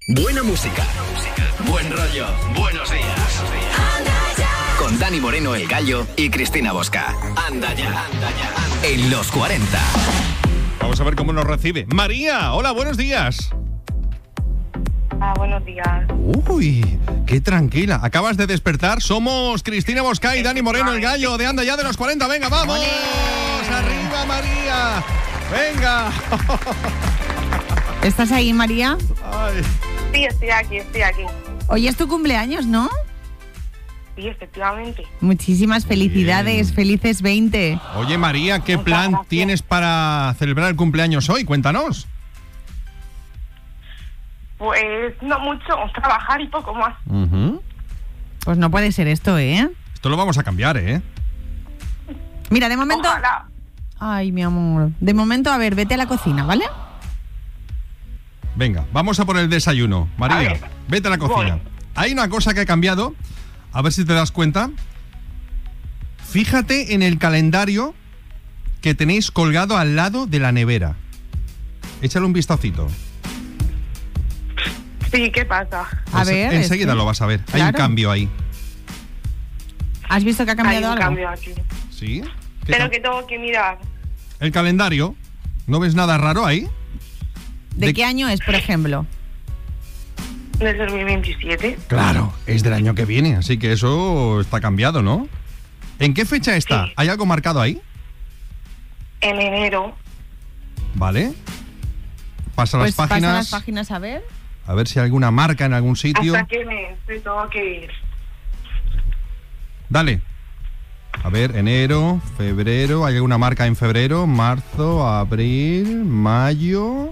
Buena música, buen rollo, buenos días. Con Dani Moreno, El Gallo y Cristina Bosca. Anda ya, en los 40. Vamos a ver cómo nos recibe María. Hola, buenos días. Buenos días. Uy, qué tranquila. Acabas de despertar. Somos Cristina Bosca y Dani Moreno, El Gallo, de Anda ya de los 40. Venga, vamos. Arriba, María. Venga. ¿Estás ahí, María? Ay. Sí, estoy aquí. Hoy es tu cumpleaños, ¿no? Sí, efectivamente. Muchísimas felicidades, Bien. Felices 20. Oye, María, ¿qué Muchas plan gracias. tienes para celebrar el cumpleaños hoy? Cuéntanos. Pues no mucho, trabajar y poco más. Pues no puede ser esto, ¿eh? Esto lo vamos a cambiar, ¿eh? Mira, de momento... Ojalá. Ay, mi amor. De momento, a ver, vete a la cocina, ¿vale? Venga, vamos a por el desayuno. A María, ver. vete a la cocina. Voy. Hay una cosa que ha cambiado. A ver si te das cuenta. Fíjate en el calendario que tenéis colgado al lado de la nevera. Échale un vistacito. Sí, ¿qué pasa? A ver... Enseguida es que- lo vas a ver. Hay un Claro. cambio ahí. ¿Has visto que ha Hay cambiado un algo? cambio aquí. ¿Sí? ¿Qué Pero tal? que tengo que mirar. El calendario. ¿No ves nada raro ahí? ¿De qué año es, por ejemplo? Del 2027. Claro, es del año que viene, así que eso está cambiado, ¿no? ¿En qué fecha está? Sí. ¿Hay algo marcado ahí? En enero. Vale. Pasa Pues las páginas. pasa las páginas a ver. A ver si hay alguna marca en algún sitio. ¿Hasta qué mes me tengo que ir? Dale. A ver, enero, febrero. ¿Hay alguna marca en febrero? Marzo, abril, mayo.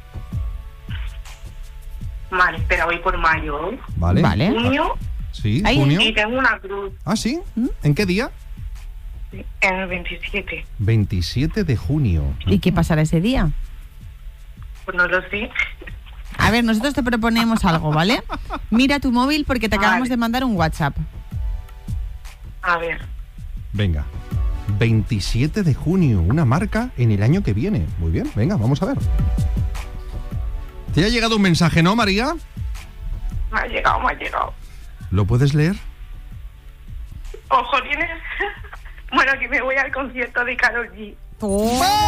Vale, espera, voy por mayo. Vale. Vale. Junio. Sí, Ahí. junio. Y tengo una cruz. Ah, sí. ¿En qué día? En el 27. 27 de junio. ¿Y qué pasará ese día? Pues no lo sé. A ver, nosotros te proponemos algo, ¿vale? Mira tu móvil porque te acabamos Vale. de mandar un WhatsApp. A ver. Venga. 27 de junio, una marca en el año que viene. Muy bien, venga, vamos a ver. ¿Te ha llegado un mensaje, no, María? Me ha llegado. ¿Lo puedes leer? Ojo, tienes. Bueno, que me voy al concierto de Karol G. ¡Toma!